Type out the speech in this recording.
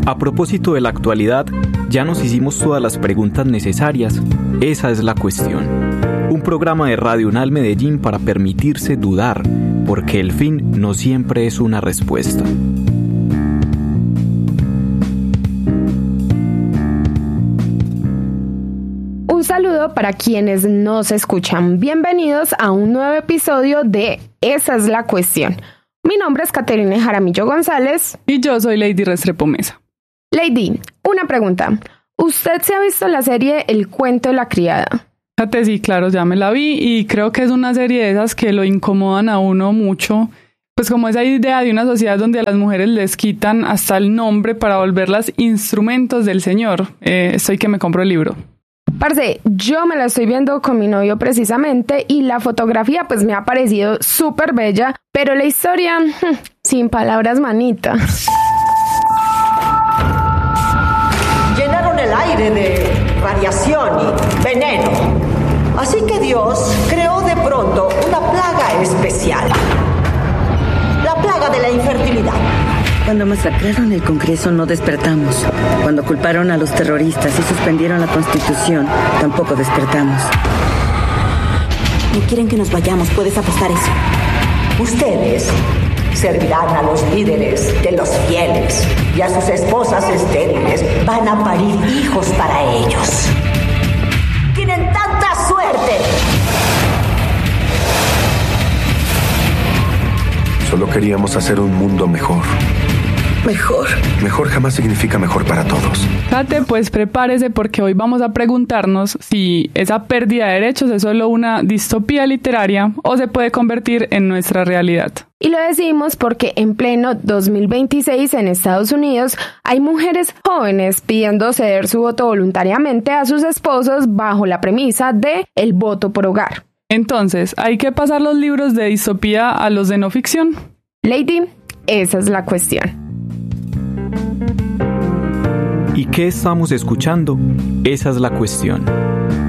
A propósito de la actualidad, ya nos hicimos todas las preguntas necesarias. Esa es la cuestión. Un programa de Radio UNAL Medellín para permitirse dudar, porque el fin no siempre es una respuesta. Un saludo para quienes nos escuchan. Bienvenidos a un nuevo episodio de Esa es la cuestión. Mi nombre es Caterina Jaramillo González. Y yo soy Lady Restrepo Mesa. Lady, una pregunta. ¿Usted se ha visto la serie El cuento de la criada? Fíjate, sí, claro, ya me la vi y creo que es una serie de esas que lo incomodan a uno mucho. Pues como esa idea de una sociedad donde a las mujeres les quitan hasta el nombre para volverlas instrumentos del Señor. Estoy que me compro el libro. Parce, yo me la estoy viendo con mi novio precisamente y la fotografía pues me ha parecido súper bella, pero la historia, sin palabras, manita. Llenaron el aire de radiación y veneno. Así que Dios creó de pronto una plaga especial. La plaga de la infertilidad. Cuando masacraron el Congreso no despertamos. Cuando culparon a los terroristas y suspendieron la Constitución, tampoco despertamos. No quieren que nos vayamos, puedes apostar eso. Ustedes servirán a los líderes de los fieles y a sus esposas estériles van a parir hijos para ellos. ¡Tienen tanta suerte! Solo queríamos hacer un mundo mejor. Mejor. Mejor jamás significa mejor para todos. Kate, pues prepárese porque hoy vamos a preguntarnos si esa pérdida de derechos es solo una distopía literaria o se puede convertir en nuestra realidad. Y lo decimos porque en pleno 2026 en Estados Unidos hay mujeres jóvenes pidiendo ceder su voto voluntariamente a sus esposos bajo la premisa de el voto por hogar. Entonces, ¿hay que pasar los libros de distopía a los de no ficción? Lady, esa es la cuestión. ¿Y qué estamos escuchando? Esa es la cuestión.